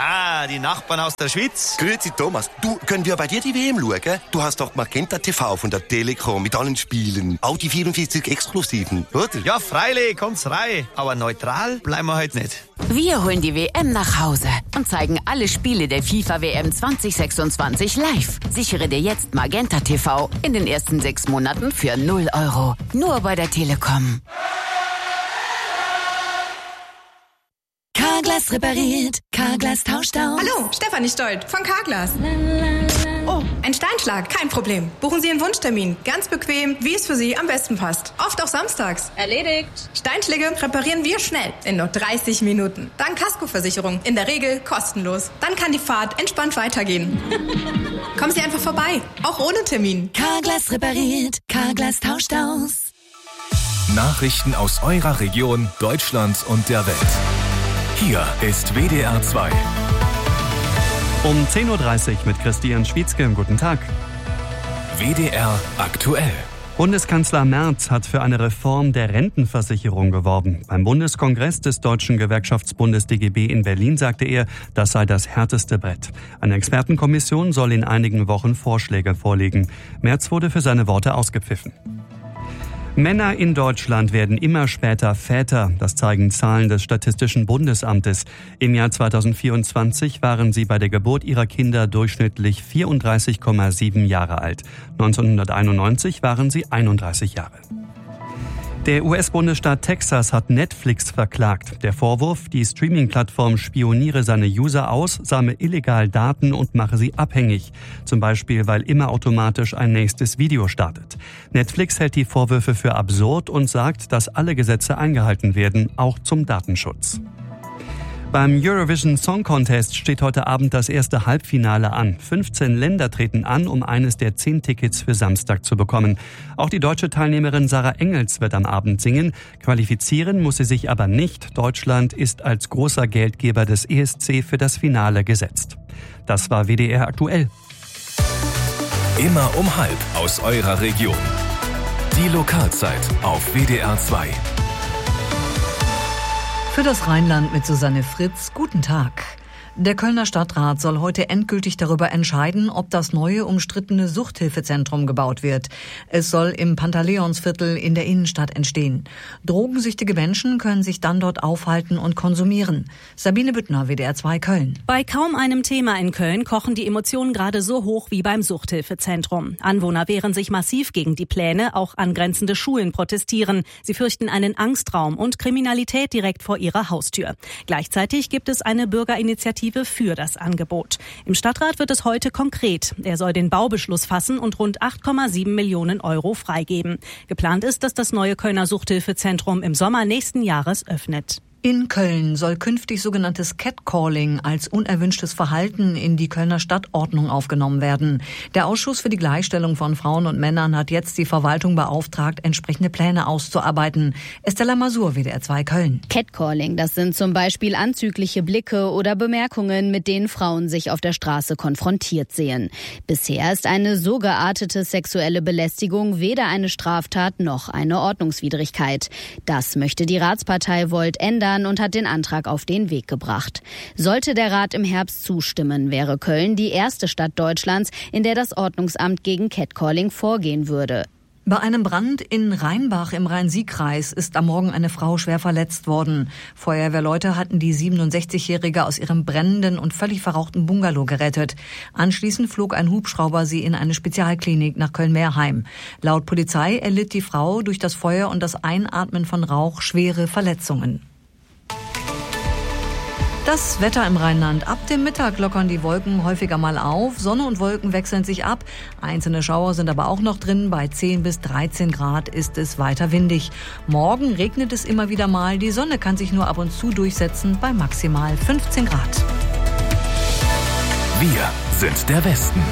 Ah, die Nachbarn aus der Schweiz. Grüezi Thomas, du, können wir bei dir die WM schauen? Du hast doch Magenta TV von der Telekom mit allen Spielen. Auch die 44 Exklusiven, oder? Ja, freilich, kommt's rein. Aber neutral bleiben wir heute nicht. Wir holen die WM nach Hause und zeigen alle Spiele der FIFA-WM 2026 live. Sichere dir jetzt Magenta TV in den ersten 6 Monaten für 0 €. Nur bei der Telekom. Carglass repariert, Carglass tauscht aus. Hallo, Stefanie Stolt von Carglass. Oh, ein Steinschlag, kein Problem. Buchen Sie Ihren Wunschtermin. Ganz bequem, wie es für Sie am besten passt. Oft auch samstags. Erledigt. Steinschläge reparieren wir schnell, in nur 30 Minuten. Dank Kaskoversicherung, in der Regel kostenlos. Dann kann die Fahrt entspannt weitergehen. Kommen Sie einfach vorbei, auch ohne Termin. Carglass repariert, Carglass tauscht aus. Nachrichten aus eurer Region, Deutschland und der Welt. Hier ist WDR 2. Um 10.30 Uhr mit Christian Schwietzke. Guten Tag. WDR aktuell. Bundeskanzler Merz hat für eine Reform der Rentenversicherung geworben. Beim Bundeskongress des Deutschen Gewerkschaftsbundes DGB in Berlin sagte er, das sei das härteste Brett. Eine Expertenkommission soll in einigen Wochen Vorschläge vorlegen. Merz wurde für seine Worte ausgepfiffen. Männer in Deutschland werden immer später Väter. Das zeigen Zahlen des Statistischen Bundesamtes. Im Jahr 2024 waren sie bei der Geburt ihrer Kinder durchschnittlich 34,7 Jahre alt. 1991 waren sie 31 Jahre. Der US-Bundesstaat Texas hat Netflix verklagt. Der Vorwurf, die Streaming-Plattform spioniere seine User aus, sammle illegal Daten und mache sie abhängig. Zum Beispiel, weil immer automatisch ein nächstes Video startet. Netflix hält die Vorwürfe für absurd und sagt, dass alle Gesetze eingehalten werden, auch zum Datenschutz. Beim Eurovision Song Contest steht heute Abend das erste Halbfinale an. 15 Länder treten an, um eines der 10 Tickets für Samstag zu bekommen. Auch die deutsche Teilnehmerin Sarah Engels wird am Abend singen. Qualifizieren muss sie sich aber nicht. Deutschland ist als großer Geldgeber des ESC für das Finale gesetzt. Das war WDR aktuell. Immer um 12:30 aus eurer Region. Die Lokalzeit auf WDR 2. Für das Rheinland mit Susanne Fritz, guten Tag. Der Kölner Stadtrat soll heute endgültig darüber entscheiden, ob das neue umstrittene Suchthilfezentrum gebaut wird. Es soll im Pantaleonsviertel in der Innenstadt entstehen. Drogensüchtige Menschen können sich dann dort aufhalten und konsumieren. Sabine Büttner, WDR 2 Köln. Bei kaum einem Thema in Köln kochen die Emotionen gerade so hoch wie beim Suchthilfezentrum. Anwohner wehren sich massiv gegen die Pläne, auch angrenzende Schulen protestieren. Sie fürchten einen Angstraum und Kriminalität direkt vor ihrer Haustür. Gleichzeitig gibt es eine Bürgerinitiative für das Angebot. Im Stadtrat wird es heute konkret. Er soll den Baubeschluss fassen und rund 8,7 Millionen € freigeben. Geplant ist, dass das neue Kölner Suchthilfezentrum im Sommer nächsten Jahres öffnet. In Köln soll künftig sogenanntes Catcalling als unerwünschtes Verhalten in die Kölner Stadtordnung aufgenommen werden. Der Ausschuss für die Gleichstellung von Frauen und Männern hat jetzt die Verwaltung beauftragt, entsprechende Pläne auszuarbeiten. Estella Masur, WDR 2 Köln. Catcalling, das sind zum Beispiel anzügliche Blicke oder Bemerkungen, mit denen Frauen sich auf der Straße konfrontiert sehen. Bisher ist eine so geartete sexuelle Belästigung weder eine Straftat noch eine Ordnungswidrigkeit. Das möchte die Ratspartei Volt ändern und hat den Antrag auf den Weg gebracht. Sollte der Rat im Herbst zustimmen, wäre Köln die erste Stadt Deutschlands, in der das Ordnungsamt gegen Catcalling vorgehen würde. Bei einem Brand in Rheinbach im Rhein-Sieg-Kreis ist am Morgen eine Frau schwer verletzt worden. Feuerwehrleute hatten die 67-Jährige aus ihrem brennenden und völlig verrauchten Bungalow gerettet. Anschließend flog ein Hubschrauber sie in eine Spezialklinik nach Köln-Meerheim. Laut Polizei erlitt die Frau durch das Feuer und das Einatmen von Rauch schwere Verletzungen. Das Wetter im Rheinland. Ab dem Mittag lockern die Wolken häufiger mal auf. Sonne und Wolken wechseln sich ab. Einzelne Schauer sind aber auch noch drin. Bei 10 bis 13 Grad ist es weiter windig. Morgen regnet es immer wieder mal. Die Sonne kann sich nur ab und zu durchsetzen bei maximal 15 Grad. Wir sind der Westen.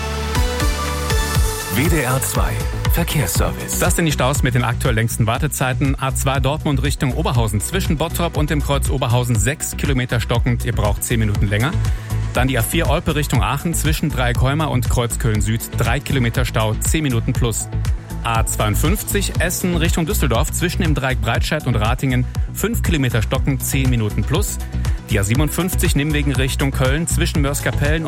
WDR 2 Verkehrsservice. Das sind die Staus mit den aktuell längsten Wartezeiten. A2 Dortmund Richtung Oberhausen. Zwischen Bottrop und dem Kreuz Oberhausen 6 Kilometer stockend. Ihr braucht 10 Minuten länger. Dann die A4 Olpe Richtung Aachen. Zwischen Dreieckholmer und Kreuz Köln Süd. 3 Kilometer Stau, 10 Minuten plus. A52 Essen Richtung Düsseldorf. Zwischen dem Dreieck Breitscheid und Ratingen. 5 Kilometer stockend, 10 Minuten plus. Die A57 Nimwegen Richtung Köln zwischen Mörs-Kapellen